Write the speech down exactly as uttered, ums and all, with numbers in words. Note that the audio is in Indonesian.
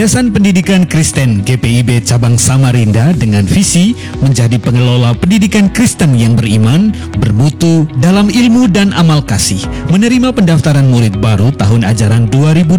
Yayasan Pendidikan Kristen G P I B Cabang Samarinda dengan visi menjadi pengelola pendidikan Kristen yang beriman, bermutu dalam ilmu dan amal kasih, menerima pendaftaran murid baru tahun ajaran dua ribu